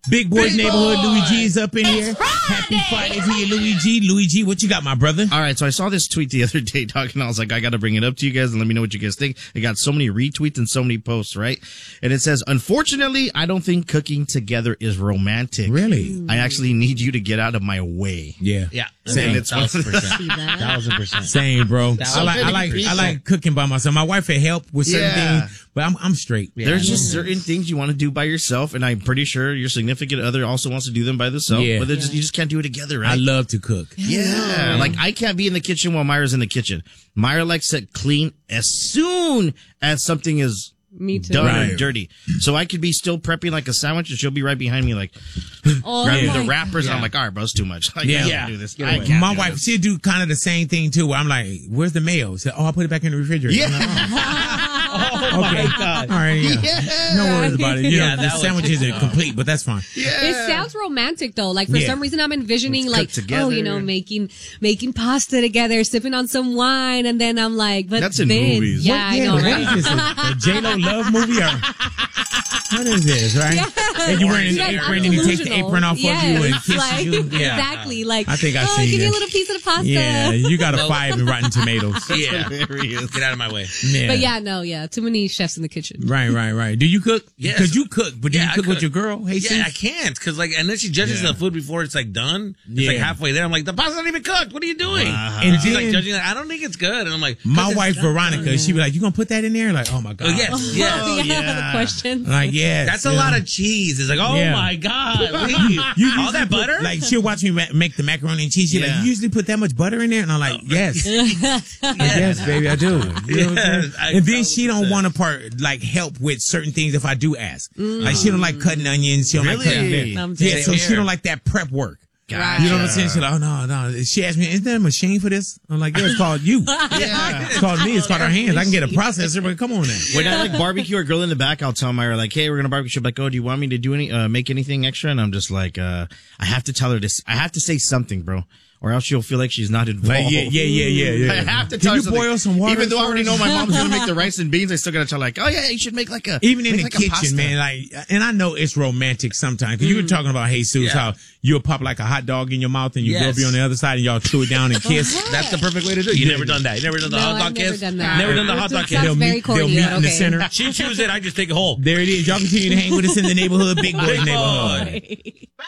Big Boys Big Neighborhood. Boy. Louis G is up in here. Happy Friday to you, Louis G. Louis G, what you got, my brother? All right, so I saw this tweet the other day talking. I was like, I got to bring it up to you guys and let me know what you guys think. It got so many retweets and so many posts, right? And it says, unfortunately, I don't think cooking together is romantic. Really? I actually need you to get out of my way. Yeah. Yeah. Same. It's 1,000%. 1,000%. Same, bro. So I like cooking by myself. My wife had help with certain Yeah. things, but I'm straight. Yeah. There's just certain things you want to do by yourself, and I'm pretty sure your significant other also wants to do them by themselves. Yeah. But you just can't do it together, right? I love to cook. Yeah, like I can't be in the kitchen while Myra's in the kitchen. Myra likes to clean as soon as something is Me too. done Right. and dirty. So I could be still prepping like a sandwich, and she'll be right behind me, like Oh grabbing my the wrappers. And I'm like, all right, bro, it's too much. Like, Yeah. I Yeah. can't do this. Get I away. can't My do wife, this. she'll do kind of the same thing too. Where I'm like, "Where's the mayo?" She said, "Oh, I put it back in the refrigerator." Yeah. I'm like, Oh okay. my God. All right. Yeah. Yeah. No worries about it. You Yeah, know, the that was- sandwiches are complete, but that's fine. It sounds romantic though. Like for Yeah. some reason I'm envisioning Let's like, cook together. oh, you know, making pasta together, sipping on some wine, and then I'm like, but That's in then, movies. Yeah, I Yeah, know, what right? is this? A J-Lo love movie? Or what is this, right? Yeah. And you wearing an Yes, apron I'm and he takes the delusional. apron off Yes, of you and kisses like, you. Yeah. Exactly. Like, I think I've oh, seen give me a this. little piece of the pasta. Yeah, you got a 5 in Rotten Tomatoes. Yeah. Hilarious. Get out of my way. Yeah. But yeah, no, yeah, too many chefs in the kitchen. Right. Do you cook? Yes. Because you cook, but do Yeah, you I cook with cook. your girl? Hey, Yeah, I can't because and then she judges Yeah. the food before it's like done. It's like Yeah. halfway there. I'm like, the pasta's not even cooked. What are you doing? And And she's like then- judging. Like, I don't think it's good. And I'm like, My 'cause it's wife not Veronica, done. she be like, "You gonna put that in there?" Like, "Oh my god." Oh, yes, yes. Oh, yeah, yeah. the question. Like, yes. That's a you lot know. of cheese. It's like, oh Yeah. my God. Leave. You All usually that put- butter? Like, she'll watch me make the macaroni and cheese. She's like, Yeah. "You usually put that much butter in there?" And I'm like, "Yes." Yes, baby, I do. You know what I'm saying? Yes, I And then she don't 1,000%. want to like help with certain things if I do ask. Like she don't like cutting onions. She don't like Really? cutting I'm yeah, so dead. she don't like that prep work. Gotcha. You know what I'm saying? She's like, "Oh no." She asked me, "Is there a machine for this?" I'm like, "Yeah, it's called you. Yeah. It's called me. It's called our hands. I can get a processor, but come on now." When I like barbecue or grill in the back, I'll tell Myra like, "Hey, we're gonna barbecue." She'll be like, "Oh, do you want me to do make anything extra?" And I'm just like, "I have to tell her this. I have to say something, bro, or else she'll feel like she's not involved." Like, yeah. I have to Can tell her you something. boil some water? Even though I already first? know my mom's gonna make the rice and beans, I still gotta tell her like, "Oh yeah, you should make like a Even in make the like a kitchen, pasta." man, like, and I know it's romantic sometimes. Cause you were talking about Jesus, Yeah. how you'll pop like a hot dog in your mouth and your girl Yes. be on the other side and y'all chew it down and kiss. That's the perfect way to do it. You never done that. You never done the No, hot I've dog never kiss? done that. Never done the hot dog It kiss. sounds They'll very meet, corny, they'll meet but in the okay. center. She chews it. I just take a whole. There it is. Y'all continue to hang with us in the neighborhood, Big Boys Big neighborhood. boy.